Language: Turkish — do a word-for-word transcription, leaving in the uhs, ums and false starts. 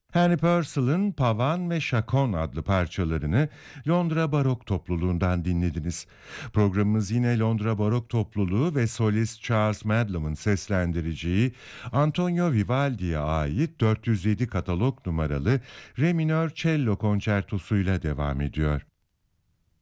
Henry Purcell'ın Pavan ve Chaconne adlı parçalarını Londra Barok Topluluğundan dinlediniz. Programımız yine Londra Barok Topluluğu ve solist Charles Madlam'ın seslendireceği Antonio Vivaldi'ye ait dört yüz yedi katalog numaralı Re minör cello konçertosuyla devam ediyor.